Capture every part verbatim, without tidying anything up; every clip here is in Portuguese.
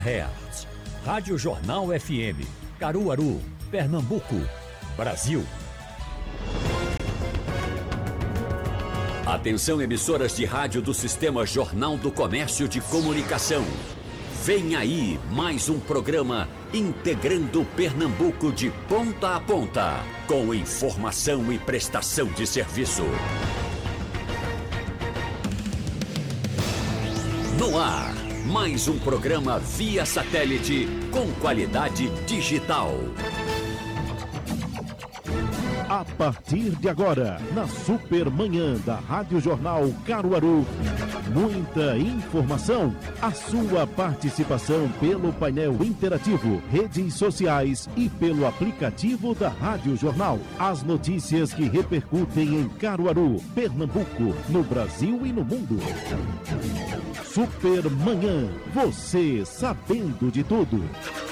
Hertz. Rádio Jornal F M, Caruaru, Pernambuco, Brasil. Atenção, emissoras de rádio do Sistema Jornal do Comércio de Comunicação. Vem aí mais um programa integrando Pernambuco de ponta a ponta, com informação e prestação de serviço. No ar, mais um programa via satélite com qualidade digital. A partir de agora, na Supermanhã da Rádio Jornal Caruaru, muita informação, a sua participação pelo painel interativo, redes sociais e pelo aplicativo da Rádio Jornal. As notícias que repercutem em Caruaru, Pernambuco, no Brasil e no mundo. Supermanhã, você sabendo de tudo.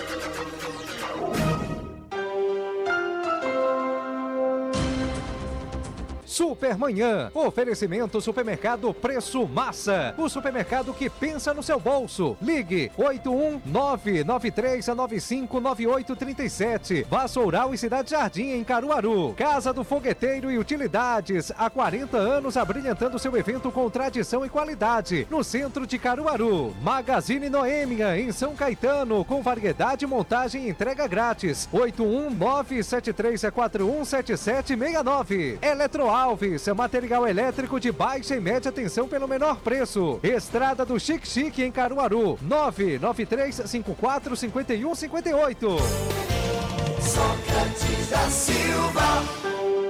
Supermanhã, oferecimento Supermercado Preço Massa, o supermercado que pensa no seu bolso. Ligue oito um nove nove três nove cinco nove oito três sete, Vassoural e Cidade Jardim em Caruaru. Casa do Fogueteiro e Utilidades, há quarenta anos abrilhantando seu evento com tradição e qualidade, no centro de Caruaru. Magazine Noêmia em São Caetano, com variedade, montagem e entrega grátis. oito um nove sete três quatro um sete sete seis nove. Eletroal Alves, material elétrico de baixa e média tensão pelo menor preço. Estrada do Chique Chique em Caruaru, nove nove três cinco quatro cinco um cinco oito. Sócrates da Silva.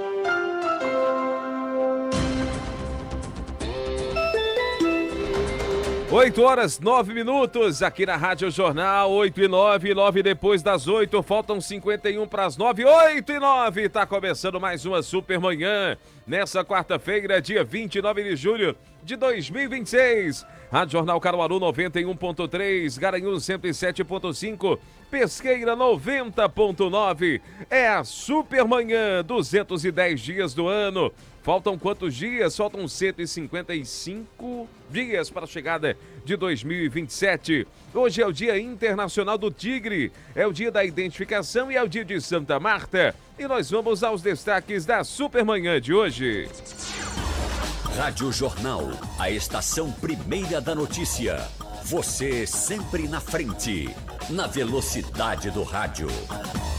oito horas, nove minutos, aqui na Rádio Jornal, oito e nove, nove depois das oito, faltam cinquenta e um para as nove, oito e nove, tá começando mais uma Supermanhã, nessa quarta-feira, dia vinte e nove de julho de dois mil e vinte e seis. Rádio Jornal Caruaru noventa e um ponto três, Garanhuns cento e sete ponto cinco, Pesqueira noventa ponto nove, é a Supermanhã, duzentos e dez dias do ano. Faltam quantos dias? Faltam cento e cinquenta e cinco dias para a chegada de dois mil e vinte e sete. Hoje é o Dia Internacional do Tigre, é o dia da identificação e é o dia de Santa Marta. E nós vamos aos destaques da Supermanhã de hoje. Rádio Jornal, a estação primeira da notícia. Você sempre na frente, na velocidade do rádio.